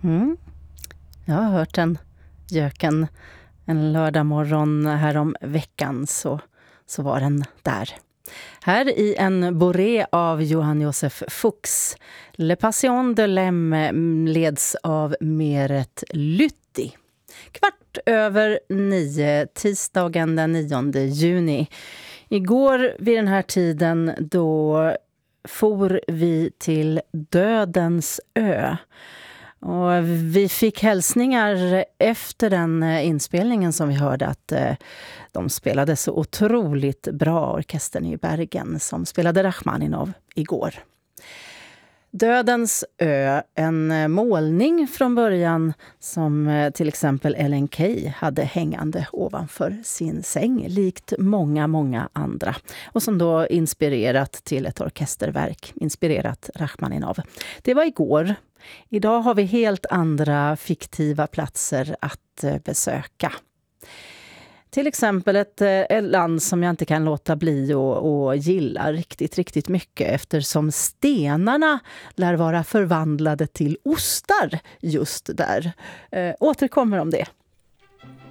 Mm. Jag har hört den göken en lördag morgon här om veckan, så var den där. Här i en boré av Johann Josef Fuchs. Le Passion de Lemme leds av Meret Lytti. 8:15, tisdagen den 9 juni. Igår vid den här tiden då for vi till Dödens ö. Och vi fick hälsningar efter den inspelningen som vi hörde att de spelade så otroligt bra, orkestern i Bergen som spelade Rachmaninov igår. Dödens ö, en målning från början som till exempel Ellen Key hade hängande ovanför sin säng, likt många andra. Och som då inspirerat till ett orkesterverk, inspirerat Rachmaninov. Det var igår. Idag har vi helt andra fiktiva platser att besöka. Till exempel ett land som jag inte kan låta bli och gilla riktigt mycket, eftersom stenarna lär vara förvandlade till ostar just där. Återkommer om det.